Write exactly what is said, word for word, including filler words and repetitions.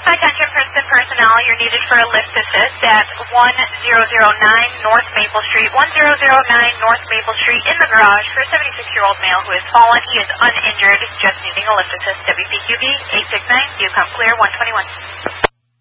Attention Princeton personnel, you're needed for a lift assist at one thousand nine North Maple Street, one thousand nine North Maple Street in the garage for a seventy-six-year-old male who has fallen. He is uninjured, just needing a lift assist. W P Q B eight six nine, you come clear, one twenty-one.